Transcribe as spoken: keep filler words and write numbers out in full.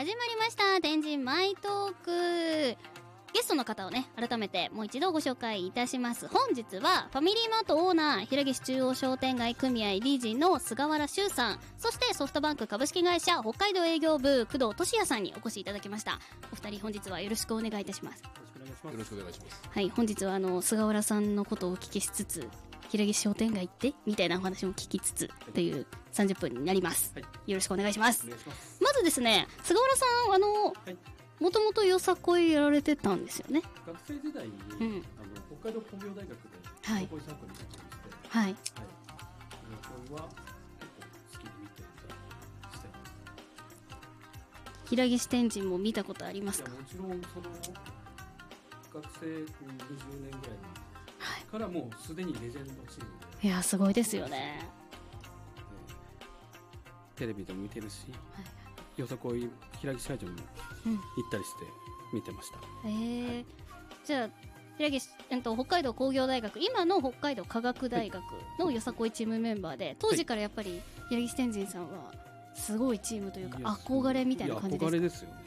始まりました。天神マイトーク。ゲストの方をね、改めてもう一度ご紹介いたします。本日はファミリーマートオーナー、平岸中央商店街組合理事の菅原修さん、そしてソフトバンク株式会社北海道営業部工藤俊也さんにお越しいただきました。お二人本日はよろしくお願いいたします。よろしくお願いします。 よろしくお願いします。 はい、本日はあの菅原さんのことをお聞きしつつ、平岸商店街ってみたいなお話も聞きつつというさんじゅっぷんになります、はい、よろしくお願いします。お願いします。まずですね、菅原さん、あの、はい、もともとよさこいやられてたんですよね。 学生時代に、うん、あの北海道工業大学でよさこいサークルに入ってまして、はい、はい、よさこいは結構好きで見ていたしてます。 平岸天神も見たことありますか？ いやもちろんその学生にじゅうねんぐらい前からもうすでにレジェンドチームで、 いやすごいですよね。 テレビでも見てるし、はい、よさこい平岸会場に行ったりして見てました。 うん、えー、じゃあ平岸、えっと、北海道工業大学、今の北海道科学大学のよさこいチームメンバーで、当時からやっぱり平岸天神さんはすごいチームというか憧れみたいな感じですか？ 憧れですよね。